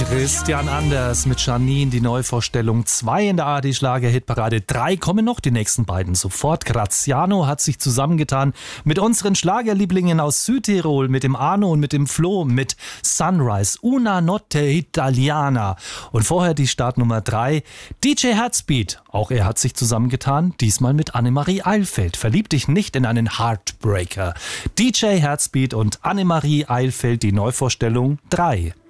Christian Anders mit Janine, die Neuvorstellung 2 in der ARD-Schlager-Hitparade. 3 kommen noch, die nächsten beiden sofort. Graziano hat sich zusammengetan mit unseren Schlagerlieblingen aus Südtirol, mit dem Arno und mit dem Flo, mit Sunrise, Una Notte Italiana. Und vorher die Startnummer 3, DJ Herzbeat. Auch er hat sich zusammengetan, diesmal mit Annemarie Eilfeld. Verlieb dich nicht in einen Heartbreaker. DJ Herzbeat und Annemarie Eilfeld, die Neuvorstellung 3.